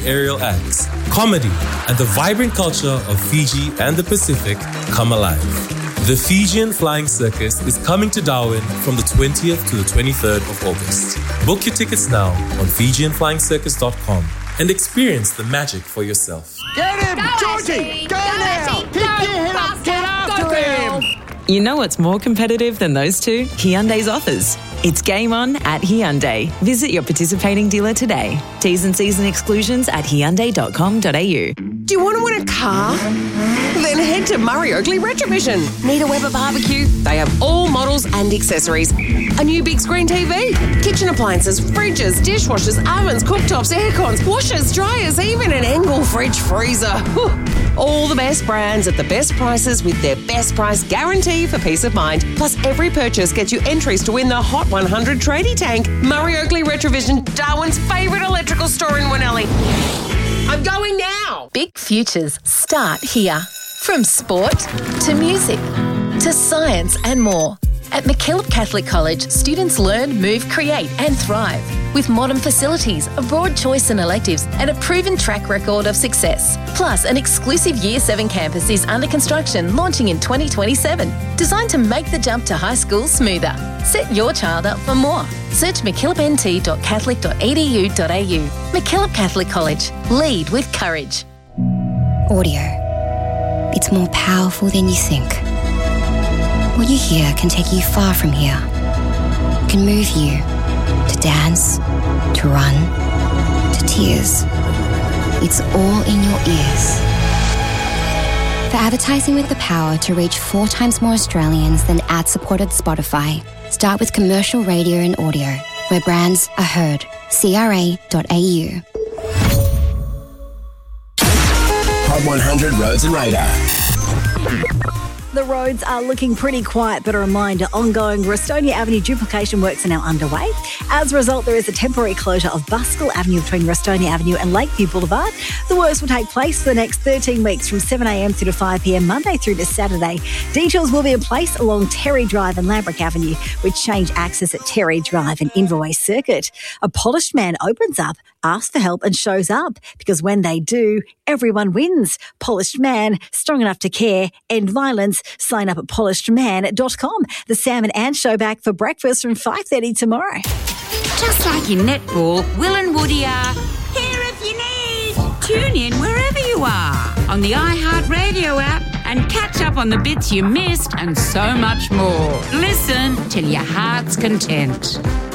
aerial acts, comedy, and the vibrant culture of Fiji and the Pacific come alive. The Fijian Flying Circus is coming to Darwin from the 20th to the 23rd of August. Book your tickets now on FijianFlyingCircus.com and experience the magic for yourself. Get him! Go, Georgie! Ashley! Go now! Pick your head up! Get after him! You know what's more competitive than those two? Hyundai's offers. It's game on at Hyundai. Visit your participating dealer today. T's and C's and exclusions at Hyundai.com.au. Do you want to win a car? Then head to Murray Oakley Retrovision. Need a Weber barbecue? They have all models and accessories. A new big screen TV, kitchen appliances, fridges, dishwashers, ovens, cooktops, aircons, washers, dryers, even an Engel fridge freezer. Whew. All the best brands at the best prices with their best price guarantee for peace of mind. Plus, every purchase gets you entries to win the Hot 100 tradie tank. Murray Oakley Retrovision, Darwin's favourite electrical store in Winnelly. I'm going now. Big futures start here. From sport to music to science and more. At MacKillop Catholic College, students learn, move, create and thrive. With modern facilities, a broad choice in electives and a proven track record of success. Plus, an exclusive Year 7 campus is under construction, launching in 2027. Designed to make the jump to high school smoother. Set your child up for more. Search mckillopnt.catholic.edu.au. MacKillop Catholic College. Lead with courage. Audio. It's more powerful than you think. What you hear can take you far from here. It can move you to dance, to run, to tears. It's all in your ears. For advertising with the power to reach 4 times more Australians than ad-supported Spotify, start with commercial radio and audio, where brands are heard. CRA.au. Hot 100 Roads and Radar. The roads are looking pretty quiet, but a reminder, ongoing Rustonia Avenue duplication works are now underway. As a result, there is a temporary closure of Buskill Avenue between Rustonia Avenue and Lakeview Boulevard. The works will take place for the next 13 weeks from 7am through to 5pm, Monday through to Saturday. Detours will be in place along Terry Drive and Lambrick Avenue, with change access at Terry Drive and Inverway Circuit. A polished man opens up, asks for help and shows up, because when they do, everyone wins. Polished Man, strong enough to care, end violence. Sign up at polishedman.com. The Sam and Ann Show back for breakfast from 5:30 tomorrow. Just like in netball, Will and Woody are here if you need. Tune in wherever you are on the iHeartRadio app and catch up on the bits you missed and so much more. Listen till your heart's content.